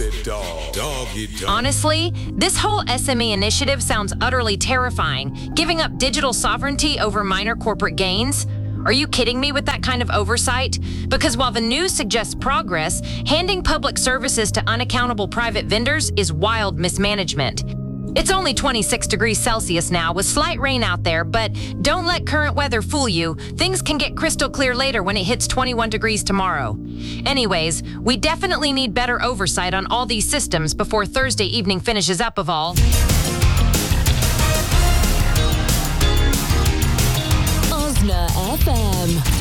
Honestly, this whole SME initiative sounds utterly terrifying, giving up digital sovereignty over minor corporate gains. Are you kidding me with that kind of oversight? Because while the news suggests progress, handing public services to unaccountable private vendors is wild mismanagement. It's only 26 degrees Celsius now with slight rain out there, but don't let current weather fool you. Things can get crystal clear later when it hits 21 degrees tomorrow. Anyways, we definitely need better oversight on all these systems before Thursday evening finishes up of all. Osna FM.